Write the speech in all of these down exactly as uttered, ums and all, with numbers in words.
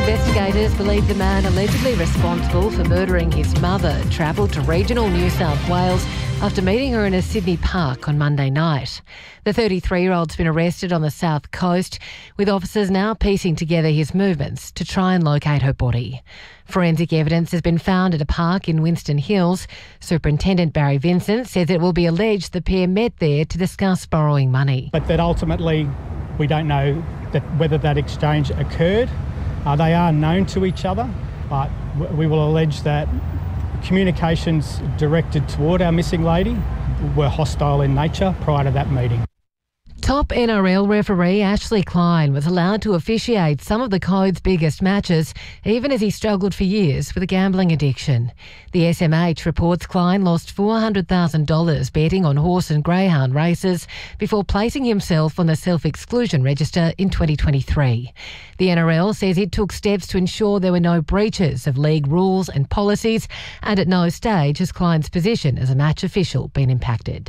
Investigators believe the man allegedly responsible for murdering his mother travelled to regional New South Wales after meeting her in a Sydney park on Monday night. The thirty-three-year-old's been arrested on the south coast, with officers now piecing together his movements to try and locate her body. Forensic evidence has been found at a park in Winston Hills. Superintendent Barry Vincent says it will be alleged the pair met there to discuss borrowing money. But that ultimately we don't know that whether that exchange occurred. Uh, they are known to each other, but we will allege that communications directed toward our missing lady were hostile in nature prior to that meeting. Top N R L referee Ashley Klein was allowed to officiate some of the Code's biggest matches, even as he struggled for years with a gambling addiction. The S M H reports Klein lost four hundred thousand dollars betting on horse and greyhound races before placing himself on the self-exclusion register in twenty twenty-three. The N R L says it took steps to ensure there were no breaches of league rules and policies, and at no stage has Klein's position as a match official been impacted.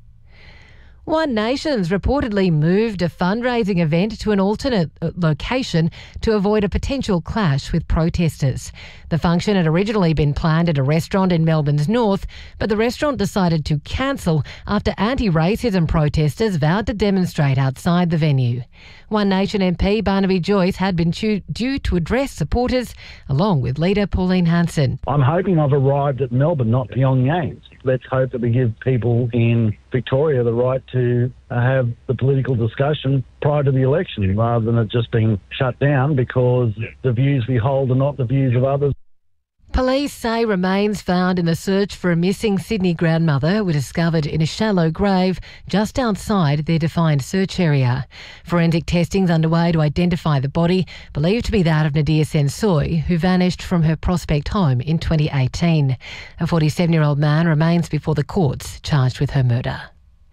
One Nations reportedly moved a fundraising event to an alternate location to avoid a potential clash with protesters. The function had originally been planned at a restaurant in Melbourne's north, but the restaurant decided to cancel after anti-racism protesters vowed to demonstrate outside the venue. One Nation M P Barnaby Joyce had been due to address supporters, along with leader Pauline Hanson. I'm hoping I've arrived at Melbourne, not Pyongyang. Let's hope that we give people in Victoria the right to have the political discussion prior to the election, rather than it just being shut down because the views we hold are not the views of others. Police say remains found in the search for a missing Sydney grandmother were discovered in a shallow grave just outside their defined search area. Forensic testing's underway to identify the body, believed to be that of Nadir Sensoy, who vanished from her Prospect home in twenty eighteen. A forty-seven-year-old man remains before the courts, charged with her murder.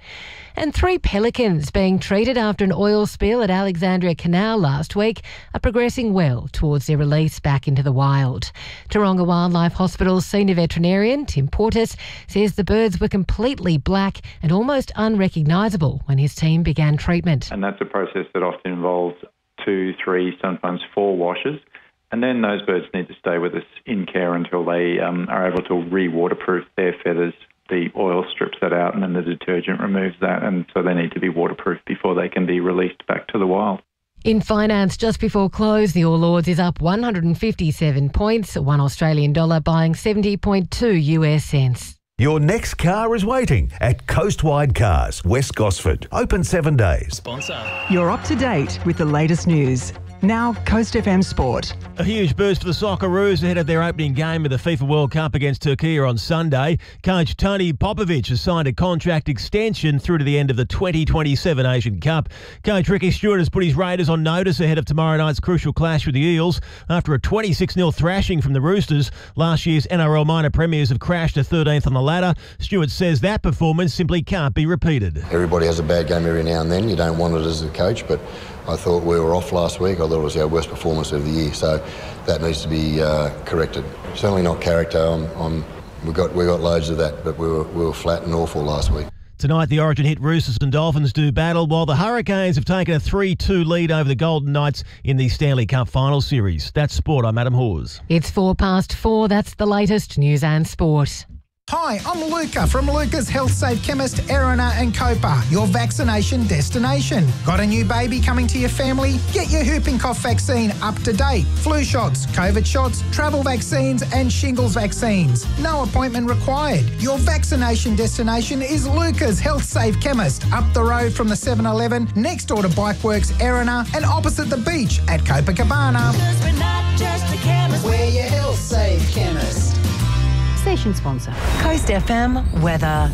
And three pelicans being treated after an oil spill at Alexandria Canal last week are progressing well towards their release back into the wild. Taronga Wildlife Hospital's senior veterinarian, Tim Portis, says the birds were completely black and almost unrecognisable when his team began treatment. And that's a process that often involves two, three, sometimes four washes. And then those birds need to stay with us in care until they um, are able to re-waterproof their feathers. The oil strips that out and then the detergent removes that, and so they need to be waterproof before they can be released back to the wild. In finance, just before close, the All Ords is up one hundred fifty-seven points, one Australian dollar buying seventy point two U S cents. Your next car is waiting at Coastwide Cars, West Gosford. Open seven days. Sponsor. You're up to date with the latest news. Now, Coast F M Sport. A huge boost for the Socceroos ahead of their opening game of the FIFA World Cup against Turkey on Sunday. Coach Tony Popovic has signed a contract extension through to the end of the twenty twenty-seven Asian Cup. Coach Ricky Stewart has put his Raiders on notice ahead of tomorrow night's crucial clash with the Eels. After a twenty-six nil thrashing from the Roosters, last year's N R L minor premiers have crashed to thirteenth on the ladder. Stewart says that performance simply can't be repeated. Everybody has a bad game every now and then. You don't want it as a coach, but I thought we were off last week. I thought it was our worst performance of the year, so that needs to be uh, corrected. Certainly not character. I'm, I'm, we got we got loads of that, but we were we were flat and awful last week. Tonight, the Origin hit Roosters and Dolphins do battle, while the Hurricanes have taken a three two lead over the Golden Knights in the Stanley Cup Final Series. That's sport. I'm Adam Hawes. It's four past four. That's the latest news and sport. Hi, I'm Luca from Luca's Health Safe Chemist, Erina and Copa, your vaccination destination. Got a new baby coming to your family? Get your whooping cough vaccine up to date. Flu shots, COVID shots, travel vaccines and shingles vaccines. No appointment required. Your vaccination destination is Luca's Health Safe Chemist, up the road from the seven eleven, next door to Bikeworks, Erina, and opposite the beach at Copacabana. Because we're not just a chemist, we're your Health Safe Chemist. Station sponsor. Coast F M weather.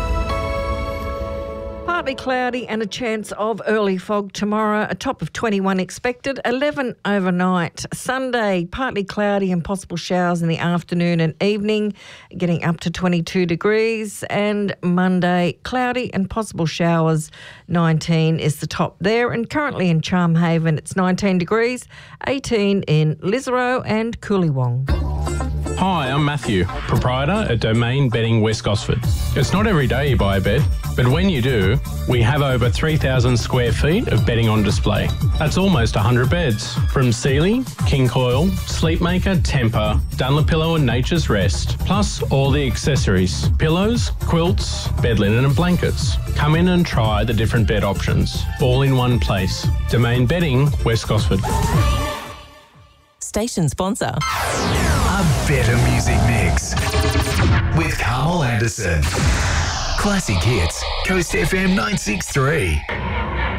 Partly cloudy and a chance of early fog tomorrow. A top of twenty-one expected, eleven overnight. Sunday, partly cloudy and possible showers in the afternoon and evening, getting up to twenty-two degrees. And Monday, cloudy and possible showers, nineteen is the top there. And currently in Charm Haven, it's nineteen degrees, eighteen in Lisarow and Coolywong. Hi, I'm Matthew, proprietor at Domain Bedding West Gosford. It's not every day you buy a bed, but when you do, we have over three thousand square feet of bedding on display. That's almost one hundred beds, from Sealy, King Coil, Sleepmaker, Tempur, Dunlopillow and Nature's Rest, plus all the accessories, pillows, quilts, bed linen and blankets. Come in and try the different bed options, all in one place. Domain Bedding, West Gosford. Station sponsor. A better music mix with Carmel Anderson. Classic hits, Coast F M nine six three.